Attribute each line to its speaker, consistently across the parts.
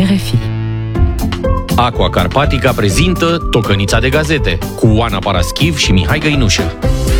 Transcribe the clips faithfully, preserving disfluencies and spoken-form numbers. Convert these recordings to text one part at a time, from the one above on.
Speaker 1: R F I.
Speaker 2: Aqua Carpatica prezintă Tocănița de gazete cu Oana Paraschiv și Mihai Găinușă.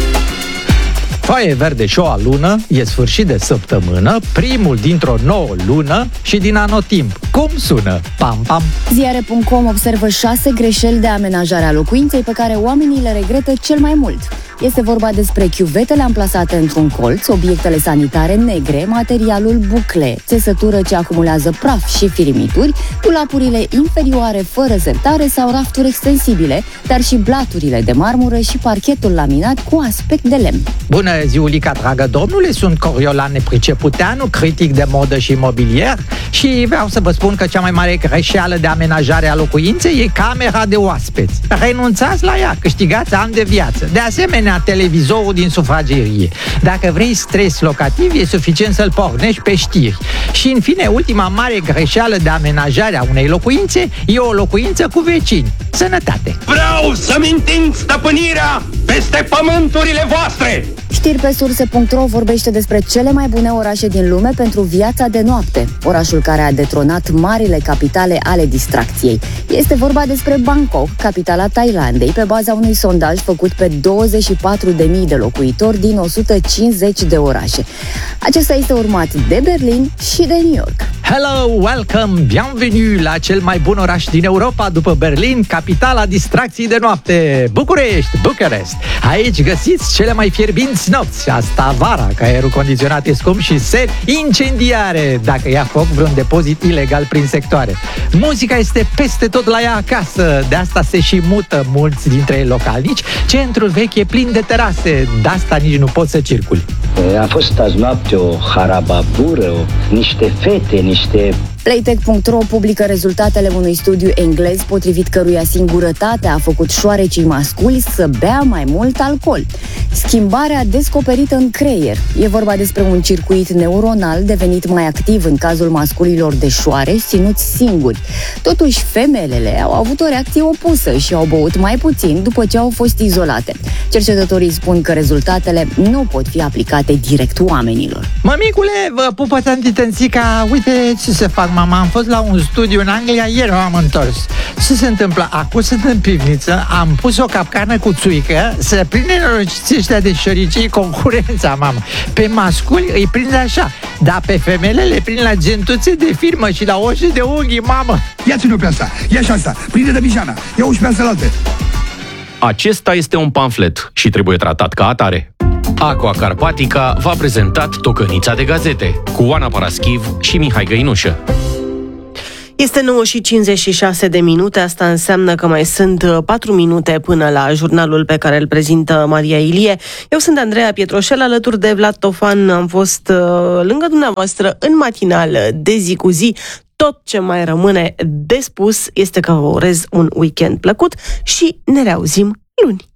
Speaker 3: Foaie verde și o lună, e sfârșit de săptămână, primul dintr-o nouă lună și din anotimp. Cum sună? Pam, pam!
Speaker 4: Ziare punct com observă șase greșeli de amenajare a locuinței pe care oamenii le regretă cel mai mult. Este vorba despre chiuvetele amplasate într-un colț, obiectele sanitare negre, materialul bucle, țesătură ce acumulează praf și firimituri, dulapurile inferioare fără sertare sau rafturi extensibile, dar și blaturile de marmură și parchetul laminat cu aspect de lemn.
Speaker 3: Bună ziulica, dragă domnule, sunt Coriolan Nepriceputeanu, critic de modă și imobilier și vreau să vă spun că cea mai mare greșeală de amenajare a locuinței e camera de oaspeți. Renunțați la ea, câștigați ani de viață. De asemenea, televizorul din sufragerie. Dacă vrei stres locativ, e suficient să-l pornești pe știri. Și, în fine, ultima mare greșeală de amenajare a unei locuințe e o locuință cu vecini. Sănătate!
Speaker 5: Vreau să-mi întind stăpânirea peste pământurile voastre!
Speaker 4: Știri pe surse punct ro vorbește despre cele mai bune orașe din lume pentru viața de noapte. Orașul care a detronat marile capitale ale distracției. Este vorba despre Bangkok, capitala Thailandei, pe baza unui sondaj făcut pe douăzeci și patru de mii de locuitori din o sută cincizeci de orașe. Acesta este urmat de Berlin și de New York.
Speaker 3: Hello, welcome, bienvenue la cel mai bun oraș din Europa după Berlin, capitala distracției de noapte, București, Bucharest. Aici găsiți cele mai fierbinți nopți, asta vara, că aerul condiționat e scump și seri incendiare dacă ia foc vreun depozit ilegal prin sectoare. Muzica este peste tot la ea acasă, de asta se și mută mulți dintre ei localnici. Centrul vechi e plin de terase, de asta nici nu poți să circuli.
Speaker 6: A fost azi noapte o harababură, o, niște fete, niște...
Speaker 4: Playtech punct ro publică rezultatele unui studiu englez potrivit căruia singurătatea a făcut șoarecii masculi să bea mai mult alcool. Schimbarea descoperită în creier. E vorba despre un circuit neuronal devenit mai activ în cazul masculilor de șoare ținuți singuri. Totuși, femelele au avut o reacție opusă și au băut mai puțin după ce au fost izolate. Cercetătorii spun că rezultatele nu pot fi aplicate direct oamenilor.
Speaker 3: Mămicule, vă pupă tantitențica, uite ce se fac, mama, am fost la un studiu în Anglia, ieri m-am întors. Ce se întâmplă? Acum sunt în pivniță, am pus o capcană cu țuică, să prinde norociții ăștia de șoricii concurența, mamă. Pe masculi îi prind așa, dar pe femele le prind la gentuțe de firmă și la oșe de unghii, mamă.
Speaker 7: Ia ține-o pe asta, ia și asta, prinde de bijana, ia-o și pe asta la alte.
Speaker 2: Acesta este un pamflet și trebuie tratat ca atare. Aqua Carpatica v-a prezentat Tocănița de gazete cu Oana Paraschiv și Mihai Găinușă.
Speaker 8: Este nouă și cincizeci și șase de minute, asta înseamnă că mai sunt patru minute până la jurnalul pe care îl prezintă Maria Ilie. Eu sunt Andreea Pietroșel, alături de Vlad Tofan am fost lângă dumneavoastră în matinală de zi cu zi. Tot ce mai rămâne de spus este că vă urez un weekend plăcut și ne reauzim luni.